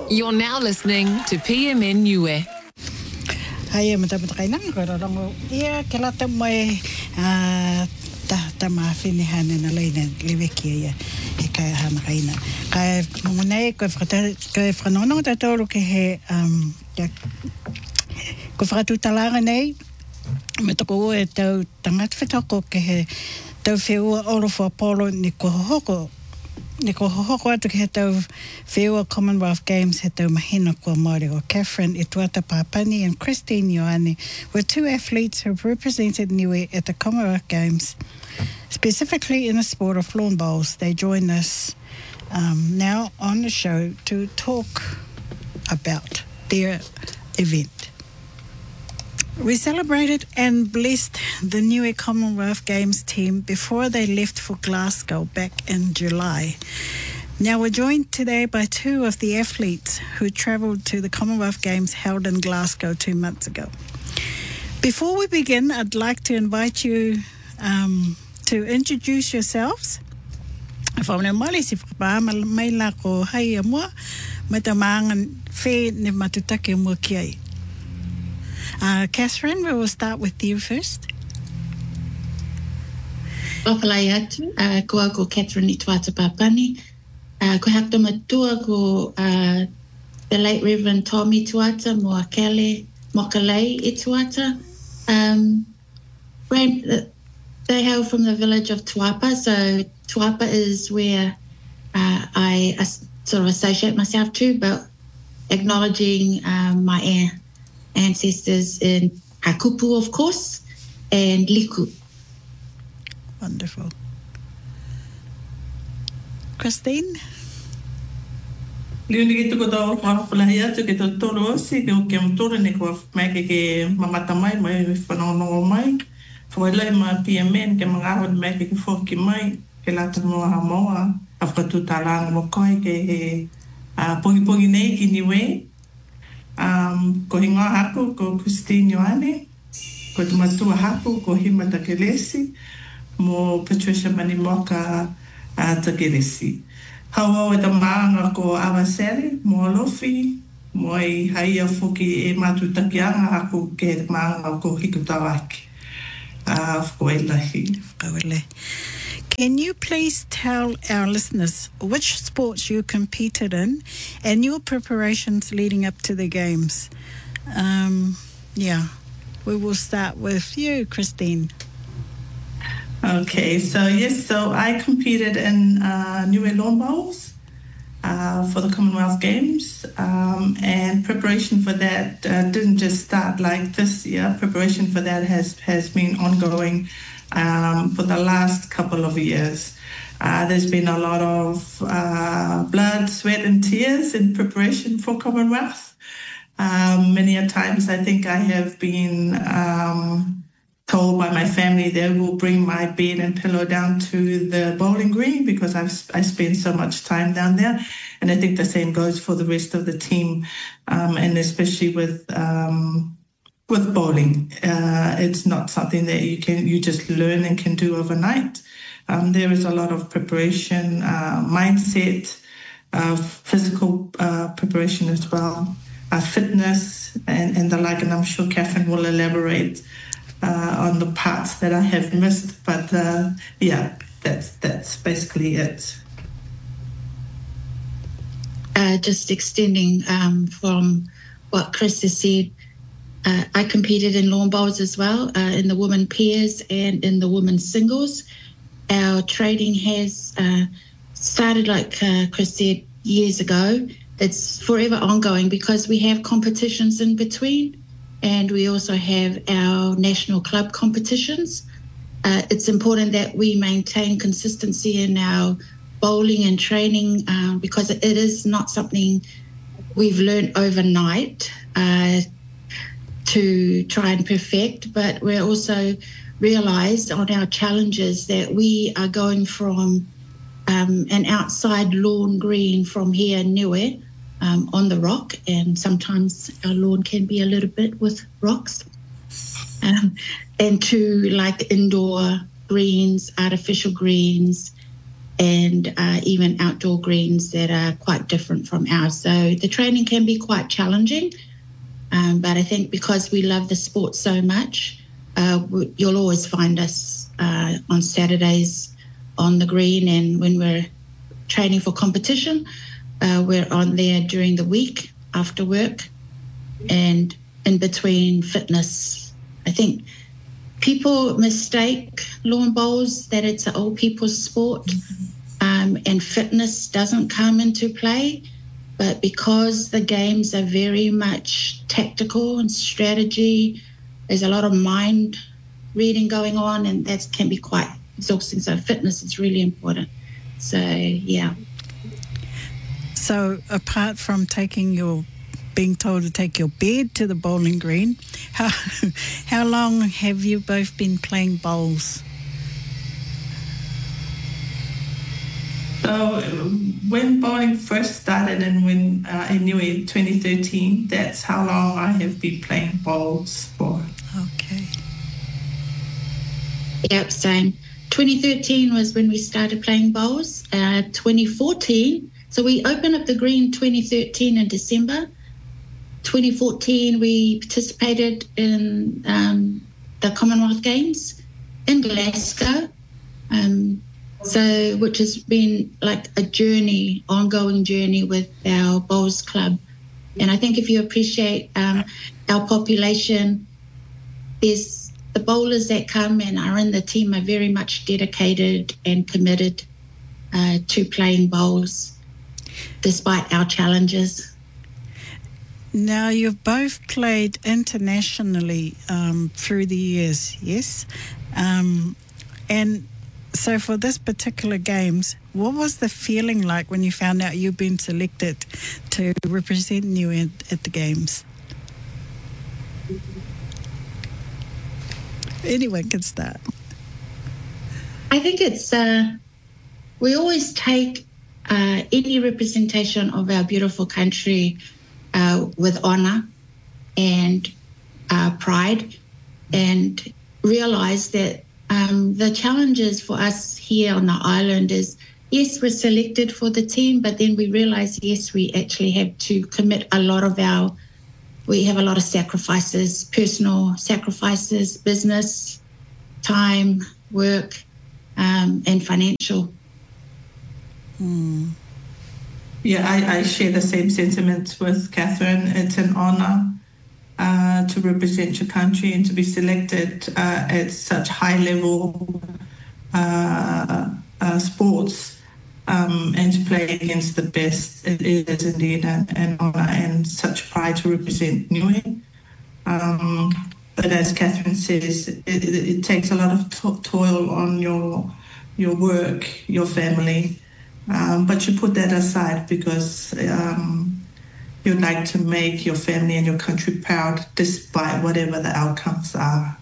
You're now listening to PMN Niue. Hai mata kailang ko ia kelata mai ta mafini hana na leina levekia e kai hana kaina kai monai ko franono ta tolo ke he ko fratu talanga nei metoko e tau tangat fetoko ke he tau feu olo for polo ni ko hoko atu ke he tau wheua Commonwealth Games he tau mahina kua Māori o Catherine Ituata Papani and Christine Ioane were two athletes who have represented Niue at the Commonwealth Games, specifically in the sport of lawn bowls. They join us now on the show to talk about their event. We celebrated and blessed the Niue Commonwealth Games team before they left for Glasgow back in July. Now we're joined today by two of the athletes who travelled to the Commonwealth Games held in Glasgow 2 months ago. Before we begin, I'd like to invite you to introduce yourselves. Catherine, we will start with you first. Whapalai atu, ko Catherine Ituata Papani. Ko hakta matua ko the late Reverend Tommy Tuata, Moakele, Mokalei Ituata. They hail from the village of Tuapa, so Tuapa is where I sort of associate myself to, but acknowledging my ancestors in Akupu, of course, and Liku. Wonderful. Christine? Liuni ki tuko tau whakawhalahi atu ke tau toro osi, ke o ke amtore ne kua meke ke mamata mai whanongo mai. Whailai ma PMN ke mga awan meke ke whoki mai, ke lata moa hamoa, a whakatu tālanga mo koi ke he pongi nei ki Niue. Ko hinga hapu, ko Christine Ioane, ko tumatua hapu, ko Hima Takelesi, mo Patricia Manimoka Takelesi. Hawa o ta maanga ko Awasere, mo Alofi, mo I haia fuki e matu takianga hapu ke maanga ko Hikutawaki. Whakawele. Can you please tell our listeners which sports you competed in and your preparations leading up to the games? We will start with you, Christine. Okay, so I competed in Niue Lawn Bowls for the Commonwealth Games, and preparation for that didn't just start like this year. Preparation for that has been ongoing for the last couple of years. There's been a lot of blood, sweat and tears in preparation for Commonwealth. Many a times I think I have been told by my family they will bring my bed and pillow down to the bowling green because I spend so much time down there. And I think the same goes for the rest of the team, and especially with bowling. It's not something that you just learn and can do overnight. There is a lot of preparation, mindset, physical preparation as well, fitness and the like. And I'm sure Catherine will elaborate on the parts that I have missed. But that's basically it. Just extending from what Chris has said, I competed in lawn bowls as well, in the women pairs and in the women singles. Our training has started, like Chris said, years ago. It's forever ongoing because we have competitions in between, and we also have our national club competitions. It's important that we maintain consistency in our bowling and training because it is not something we've learned overnight to try and perfect, but we're also realised on our challenges that we are going from an outside lawn green from here in Niue on the rock, and sometimes our lawn can be a little bit with rocks, and to like indoor greens, artificial greens, and even outdoor greens that are quite different from ours. So the training can be quite challenging, but I think because we love the sport so much, you'll always find us on Saturdays on the green, and when we're training for competition, we're on there during the week after work and in between fitness. I think people mistake lawn bowls that it's an old people's sport, and fitness doesn't come into play. But because the games are very much tactical and strategy, there's a lot of mind reading going on, and that can be quite exhausting. So fitness is really important. So, yeah. So apart from being told to take your bed to the bowling green, how long have you both been playing bowls? So when bowling first started and when I knew it, 2013, that's how long I have been playing bowls for. Okay. Yep, same. 2013 was when we started playing bowls. 2014, so we opened up the green 2013 in December. 2014, we participated in the Commonwealth Games in Glasgow. So, which has been like a journey, ongoing journey with our bowls club. And I think if you appreciate our population, there's the bowlers that come and are in the team are very much dedicated and committed to playing bowls, despite our challenges. Now, you've both played internationally through the years, yes? And so for this particular games, what was the feeling like when you found out you've been selected to represent Niue at the games? Anyone can start. I think it's, we always take any representation of our beautiful country with honour and pride, and realise that the challenges for us here on the island is, yes, we're selected for the team, but then we realise, yes, we actually have to commit we have a lot of sacrifices, personal sacrifices, business, time, work, and financial. Yeah, I share the same sentiments with Catherine. It's an honour to represent your country and to be selected at such high level sports and to play against the best. It is indeed an honour and such pride to represent Niue. But as Catherine says, it takes a lot of toil on your work, your family. But you put that aside because you'd like to make your family and your country proud despite whatever the outcomes are.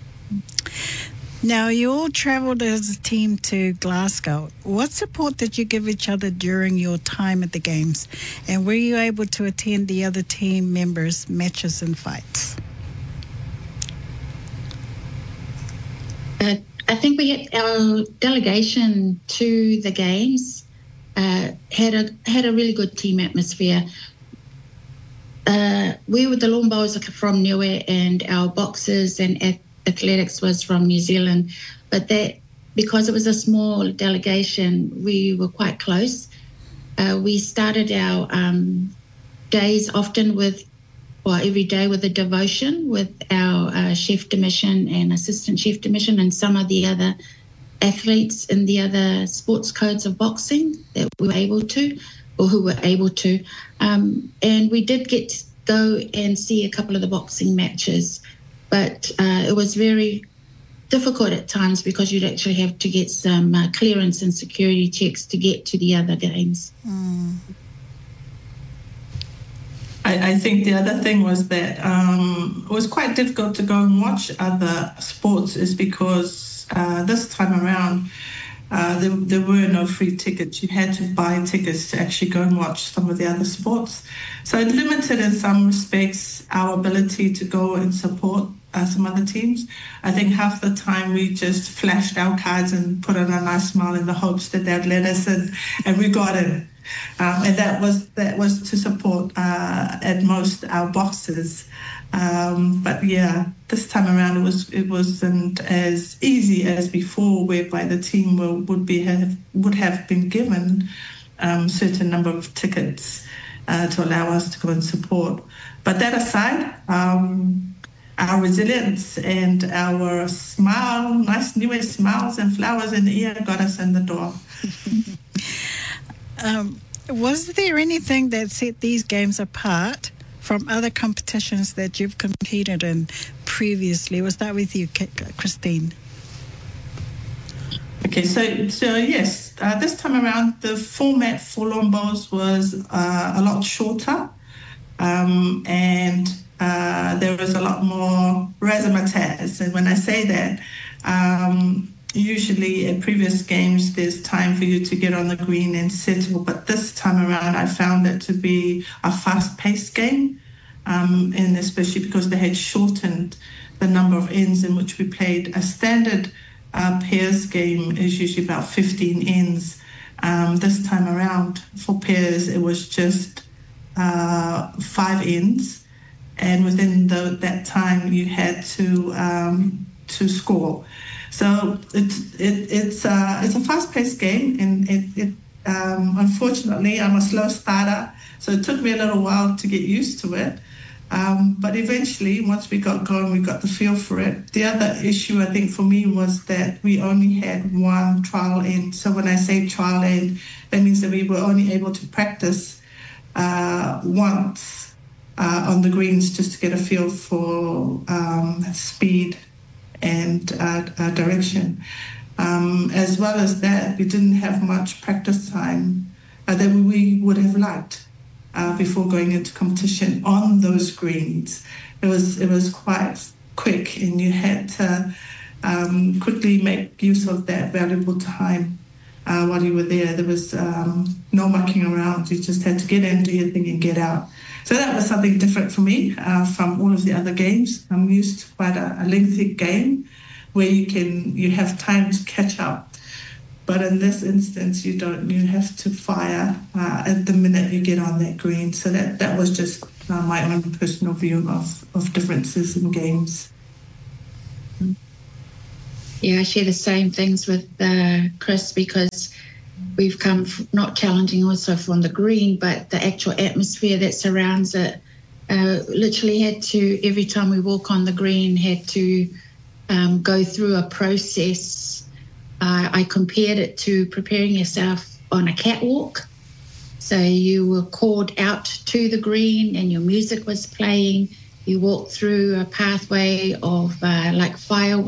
Now, you all travelled as a team to Glasgow. What support did you give each other during your time at the Games? And were you able to attend the other team members' matches and fights? I think we had our delegation to the Games had a really good team atmosphere. We were the lawn bowlers from Niue, and our boxers and athletics was from New Zealand, but that because it was a small delegation, we were quite close. We started our days often every day with a devotion with our chef de mission and assistant chef de mission and some of the other athletes in the other sports codes of boxing that we were able to, or who were able to. And we did get to go and see a couple of the boxing matches, but it was very difficult at times because you'd actually have to get some clearance and security checks to get to the other games. I think the other thing was that it was quite difficult to go and watch other sports is because this time around there were no free tickets. You had to buy tickets to actually go and watch some of the other sports. So it limited in some respects our ability to go and support some other teams. I think half the time we just flashed our cards and put on a nice smile in the hopes that they'd let us in, and we got in. And that was to support at most our boxes. But yeah, this time around it wasn't as easy as before, whereby the team would have been given certain number of tickets to allow us to go and support. But that aside, our resilience and our nice Niue smiles and flowers in the ear got us in the door. Was there anything that set these games apart from other competitions that you've competed in previously? We'll start with you, Christine. Okay, so yes, this time around the format for lawn bowls was a lot shorter, and there was a lot more razzmatazz. And when I say that, usually at previous games there's time for you to get on the green and settle, but this time around I found it to be a fast-paced game, and especially because they had shortened the number of ends in which we played. A standard pairs game is usually about 15 ends. This time around for pairs it was just 5 ends, and within that time you had to score. So it's a fast-paced game, and it unfortunately I'm a slow starter, so it took me a little while to get used to it. But eventually, once we got going, we got the feel for it. The other issue, I think, for me was that we only had one trial end. So when I say trial end, that means that we were only able to practice once on the greens just to get a feel for speed and direction. As well as that, we didn't have much practice time that we would have liked before going into competition on those greens. It was quite quick, and you had to quickly make use of that valuable time while you were there. There was no mucking around. You just had to get in, do your thing, and get out. So that was something different for me from all of the other games. I'm used to quite a lengthy game where you have time to catch up. But in this instance, you don't. You have to fire at the minute you get on that green. So that was just my own personal view of differences in games. Yeah, I share the same things with Chris, because we've come not challenging also from the green, but the actual atmosphere that surrounds it. Literally had to, every time we walk on the green, had to go through a process. I compared it to preparing yourself on a catwalk. So you were called out to the green and your music was playing. You walked through a pathway of like fireworks.